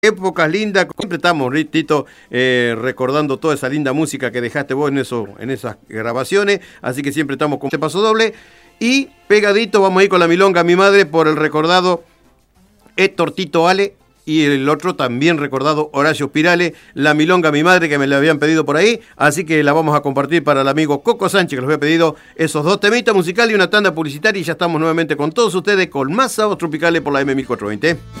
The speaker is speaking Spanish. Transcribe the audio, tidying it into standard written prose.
épocas lindas, siempre estamos, Tito, recordando toda esa linda música que dejaste vos en esas grabaciones, así que siempre estamos con este paso doble. Y pegadito vamos a ir con la milonga Mi Madre por el recordado Héctor Tito Ale y el otro también recordado Horacio Spirale, la milonga Mi Madre que me la habían pedido por ahí, así que la vamos a compartir para el amigo Coco Sánchez que nos había pedido esos dos temitas musicales y una tanda publicitaria y ya estamos nuevamente con todos ustedes con más sábados tropicales por la M1420.